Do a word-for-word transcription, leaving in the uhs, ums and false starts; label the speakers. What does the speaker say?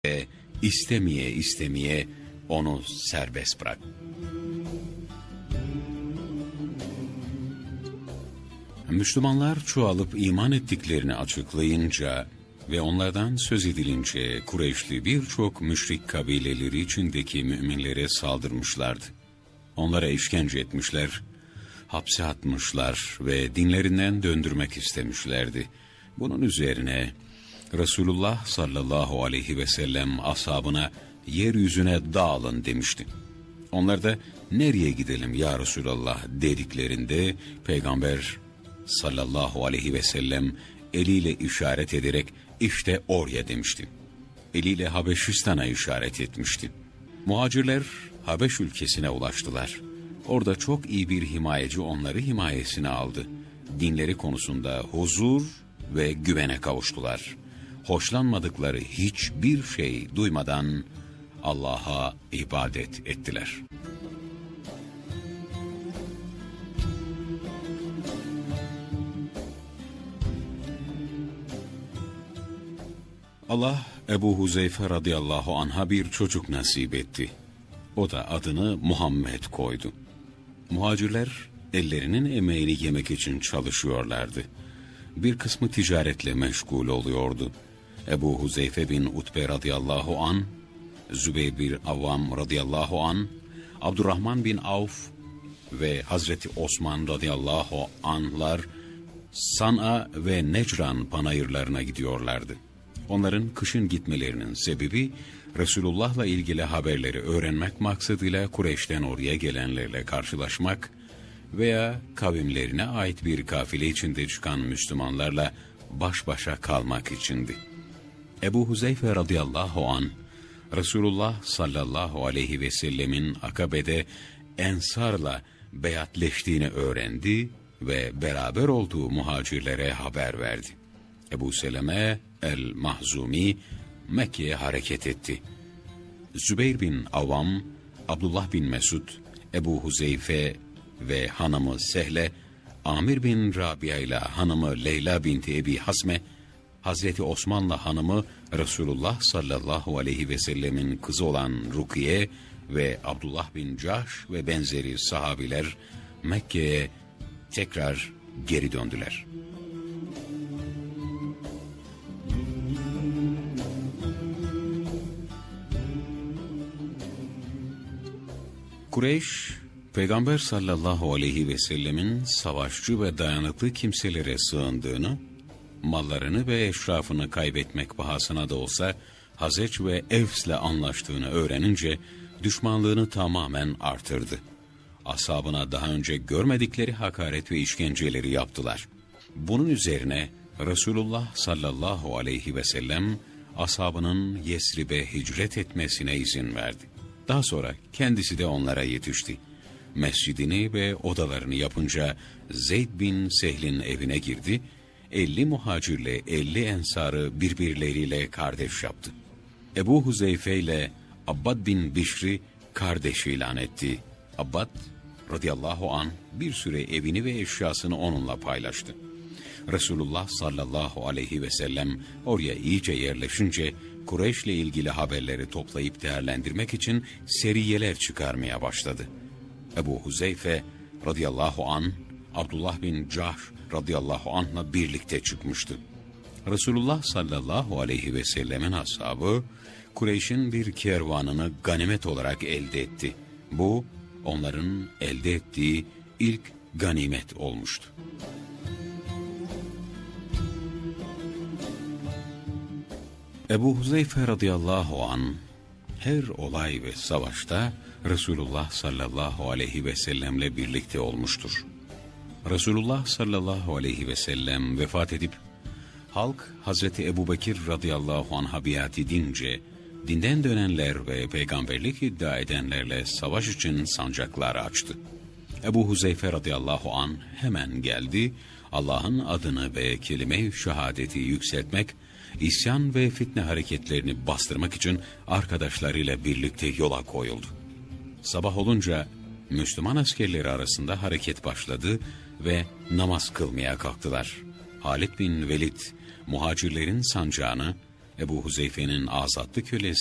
Speaker 1: ve istemeye istemeye onu serbest bırak. Müslümanlar çoğalıp iman ettiklerini açıklayınca ve onlardan söz edilince Kureyşli birçok müşrik kabileleri içindeki müminlere saldırmışlardı. Onlara işkence etmişler, hapse atmışlar ve dinlerinden döndürmek istemişlerdi. Bunun üzerine Resulullah sallallahu aleyhi ve sellem ashabına yeryüzüne dağılın demişti. Onlar da nereye gidelim ya Resulallah dediklerinde Peygamber sallallahu aleyhi ve sellem eliyle işaret ederek işte oraya demişti. Eliyle Habeşistan'a işaret etmişti. Muhacirler Habeş ülkesine ulaştılar. Orada çok iyi bir himayeci onları himayesine aldı. Dinleri konusunda huzur ve güvene kavuştular. Hoşlanmadıkları hiçbir şey duymadan Allah'a ibadet ettiler. Allah Ebu Huzeyfe radıyallahu anh'a bir çocuk nasip etti. O da adını Muhammed koydu. Muhacirler ellerinin emeğini yemek için çalışıyorlardı. Bir kısmı ticaretle meşgul oluyordu. Ebu Huzeyfe bin Utbe radıyallahu an, Zübeyir bin Avvam radıyallahu an, Abdurrahman bin Avf ve Hazreti Osman radıyallahu anh'lar San'a ve Necran panayırlarına gidiyorlardı. Onların kışın gitmelerinin sebebi Resulullah'la ilgili haberleri öğrenmek maksadıyla Kureyş'ten oraya gelenlerle karşılaşmak veya kavimlerine ait bir kafile içinde çıkan Müslümanlarla baş başa kalmak içindi. Ebu Huzeyfe radıyallahu an Resulullah sallallahu aleyhi ve sellemin Akabe'de Ensar'la beyatleştiğini öğrendi ve beraber olduğu muhacirlere haber verdi. Ebu Seleme el-Mahzumi Mekke'ye hareket etti. Zübeyir bin Avvam, Abdullah bin Mesud, Ebu Huzeyfe ve hanımı Sehle, Amir bin Rabia ile hanımı Leyla binti Ebi Hasme, Hazreti Osman'la hanımı Resulullah sallallahu aleyhi ve sellemin kızı olan Rukiye ve Abdullah bin Cahş ve benzeri sahabiler Mekke'ye tekrar geri döndüler. Kureyş, Peygamber sallallahu aleyhi ve sellemin savaşçı ve dayanıklı kimselere sığındığını, mallarını ve eşrafını kaybetmek pahasına da olsa Hazeç ve Evs'le anlaştığını öğrenince düşmanlığını tamamen artırdı. Ashabına daha önce görmedikleri hakaret ve işkenceleri yaptılar. Bunun üzerine Resulullah sallallahu aleyhi ve sellem ashabının Yesrib'e hicret etmesine izin verdi. Daha sonra kendisi de onlara yetişti. Mescidini ve odalarını yapınca Zeyd bin Sehl'in evine girdi, elli muhacirle elli ensarı birbirleriyle kardeş yaptı. Ebu Huzeyfe ile Abbad bin Bişri kardeş ilan etti. Abbad radıyallahu an bir süre evini ve eşyasını onunla paylaştı. Resulullah sallallahu aleyhi ve sellem oraya iyice yerleşince Kureyş'le ilgili haberleri toplayıp değerlendirmek için seriyeler çıkarmaya başladı. Ebu Huzeyfe radıyallahu an Abdullah bin Cahş radıyallahu anh'la birlikte çıkmıştı. Resulullah sallallahu aleyhi ve sellemin ashabı Kureyş'in bir kervanını ganimet olarak elde etti. Bu onların elde ettiği ilk ganimet olmuştu. Ebu Huzeyfe radıyallahu an her olay ve savaşta Resulullah sallallahu aleyhi ve sellemle birlikte olmuştur. Resulullah sallallahu aleyhi ve sellem vefat edip halk Hazreti Ebubekir radıyallahu anh'a biat edince dinden dönenler ve peygamberlik iddia edenlerle savaş için sancaklar açtı. Ebu Huzeyfe radıyallahu an hemen geldi, Allah'ın adını ve kelime-i şehadeti yükseltmek, isyan ve fitne hareketlerini bastırmak için arkadaşlarıyla birlikte yola koyuldu. Sabah olunca Müslüman askerleri arasında hareket başladı ve namaz kılmaya kalktılar. Halid bin Velid muhacirlerin sancağını, Ebu Huzeyfe'nin azatlı kölesi